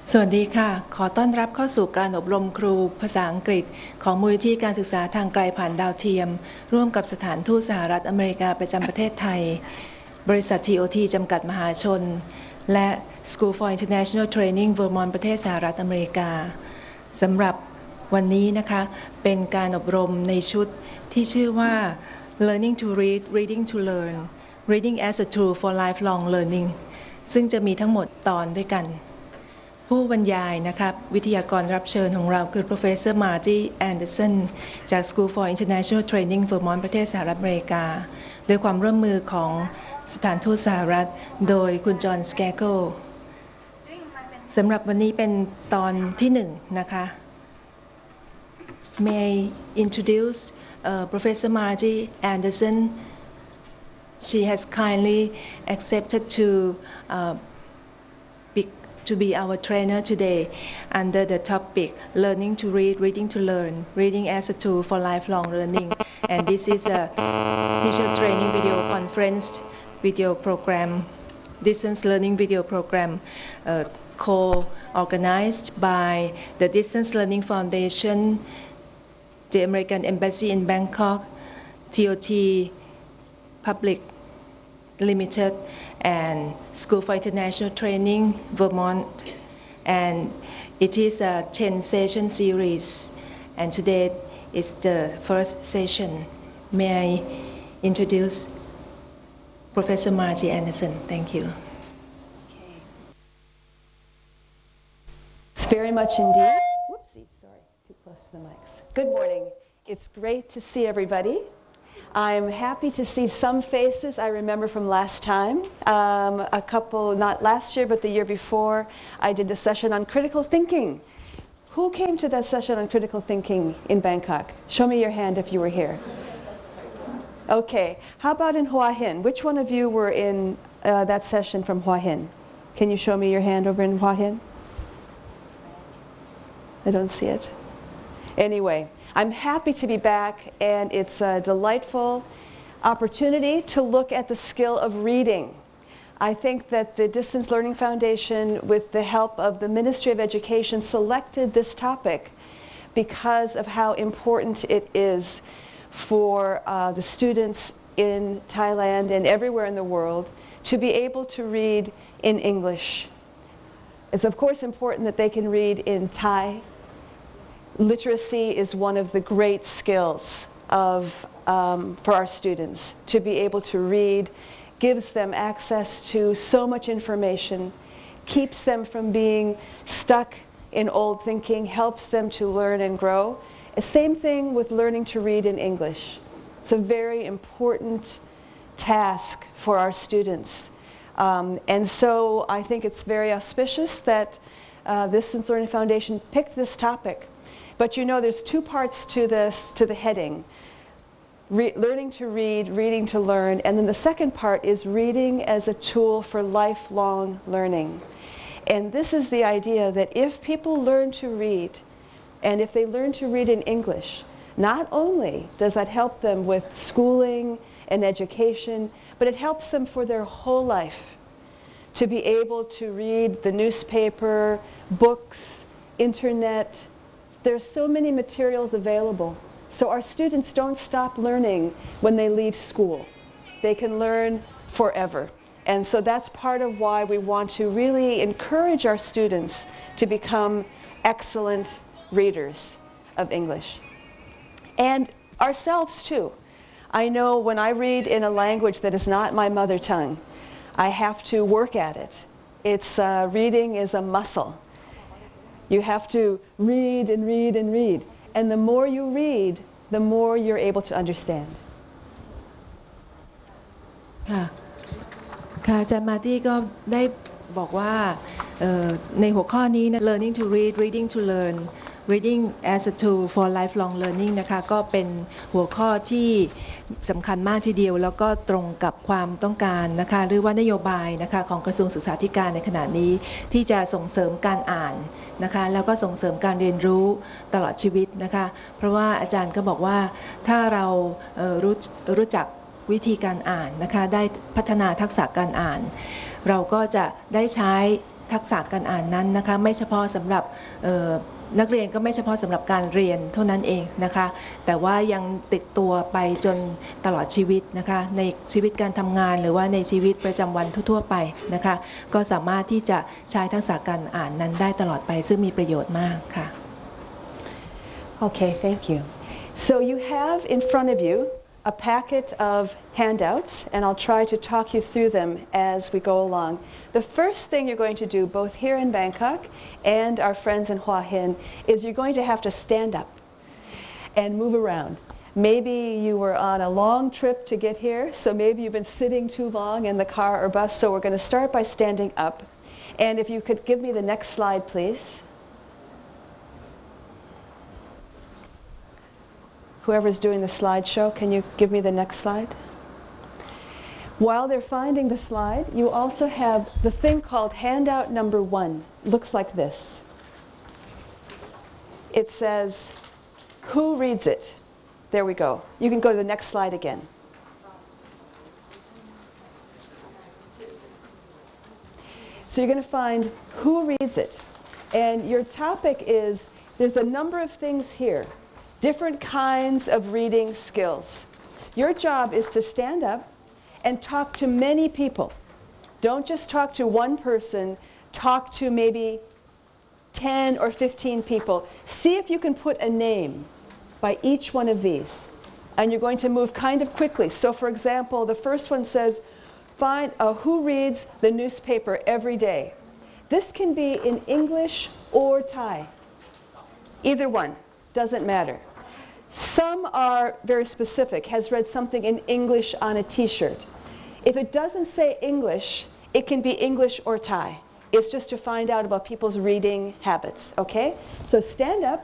สวัสดีค่ะขอต้อนรับเข้าสู่การอบรมครูภาษาอังกฤษของมูลนิธิการศึกษาทางไกลผ่านดาวเทียมร่วมกับสถานทูตสหรัฐอเมริกาประจำประเทศไทยบริษัท TOT จำกัดมหาชนและ School for International Training Vermont ประเทศสหรัฐอเมริกาสำหรับวันนี้นะคะเป็นการอบรมในชุดที่ชื่อว่า Learning to Read Reading to Learn Reading as a Tool for Lifelong Learning ซึ่งจะมีทั้งหมดตอนด้วยกันผู้บรรยายนะครับวิทยากรรับเชิญของเราคือ Professor Marty Anderson จาก School for International Training Vermont ประเทศสหรัฐอเมริกาโดยความร่วมมือของสถานทูตสหรัฐโดยคุณจอห์น สแกโกลสำหรับวันนี้เป็นตอนที่1นะคะ May I introduce Professor Marty Anderson. She has kindly accepted to be our trainer today under the topic Learning to Read, Reading to Learn, Reading as a Tool for Lifelong Learning. And this is a teacher training video conference video program, distance learning video program co-organized by the Distance Learning Foundation, the American Embassy in Bangkok, TOT Public Limited, and School for International Training Vermont, and it is a 10-session series, and today is the first session. May I introduce Professor Marty Anderson. Thank you. Okay. It's very much indeed. Whoopsie, sorry, too close to the mics. Good morning. It's great to see everybody. I'm happy to see some faces I remember from last time. A couple, not last year, but the year before, I did a session on critical thinking. Who came to that session on critical thinking in Bangkok? Show me your hand if you were here. Okay. How about in Hua Hin? Which one of you were in that session from Hua Hin? Can you show me your hand over in Hua Hin? I don't see it. Anyway. I'm happy to be back, and it's a delightful opportunity to look at the skill of reading. I think that the Distance Learning Foundation, with the help of the Ministry of Education, selected this topic because of how important it is for the students in Thailand and everywhere in the world to be able to read in English. It's of course important that they can read in Thai. Literacy is one of the great skills for our students. To be able to read gives them access to so much information, keeps them from being stuck in old thinking, helps them to learn and grow. The same thing with learning to read in English. It's a very important task for our students. And so I think it's very auspicious that the Distance Learning Foundation picked this topic. But you know, there's two parts to the heading. Learning to read, reading to learn, and then the second part is reading as a tool for lifelong learning. And this is the idea that if people learn to read, and if they learn to read in English, not only does that help them with schooling and education, but it helps them for their whole life to be able to read the newspaper, books, internet. There's so many materials available. So our students don't stop learning when they leave school. They can learn forever. And so that's part of why we want to really encourage our students to become excellent readers of English. And ourselves too. I know when I read in a language that is not my mother tongue, I have to work at it. It's reading is a muscle. You have to read and read and read. And the more you read, the more you're able to understand. ค่ะอาจารย์มาร์ตี้ก็ได้บอกว่าในหัวข้อนี้นะ Learning to Read, Reading to Learn, Reading as a Tool for Lifelong Learning นะคะก็เป็นหัวข้อที่สำคัญมากทีเดียวแล้วก็ตรงกับความต้องการนะคะหรือว่านโยบายนะคะของกระทรวงศึกษาธิการในขณะนี้ที่จะส่งเสริมการอ่านนะคะแล้วก็ส่งเสริมการเรียนรู้ตลอดชีวิตนะคะเพราะว่าอาจารย์ก็บอกว่าถ้าเรารู้จักวิธีการอ่านนะคะได้พัฒนาทักษะการอ่านเราก็จะได้ใช้ทักษะการอ่านนั้นนะคะไม่เฉพาะสำหรับนักเรียนก็ไม่เฉพาะสำหรับการเรียนเท่านั้นเองนะคะแต่ว่ายังติดตัวไปจนตลอดชีวิตนะคะในชีวิตการทำงานหรือว่าในชีวิตประจำวันทั่วๆไปนะคะก็สามารถที่จะใช้ทักษะการอ่านนั้นได้ตลอดไปซึ่งมีประโยชน์มากค่ะ Okay, thank you. So you have in front of you a packet of handouts, and I'll try to talk you through them as we go along. The first thing you're going to do, both here in Bangkok and our friends in Hua Hin, is you're going to have to stand up and move around. Maybe you were on a long trip to get here, so maybe you've been sitting too long in the car or bus, so we're going to start by standing up. And if you could give me the next slide, please. Whoever's doing the slideshow, can you give me the next slide? While they're finding the slide, you also have the thing called handout number 1. Looks like this. It says, who reads it? There we go. You can go to the next slide again. So you're going to find who reads it. And your topic is, there's a number of things here. Different kinds of reading skills. Your job is to stand up and talk to many people. Don't just talk to one person, talk to maybe 10 or 15 people. See if you can put a name by each one of these. And you're going to move kind of quickly. So for example, the first one says, find who reads the newspaper every day. This can be in English or Thai. Either one. Doesn't matter. Some are very specific, has read something in English on a t-shirt. If it doesn't say English, it can be English or Thai. It's just to find out about people's reading habits, okay? So stand up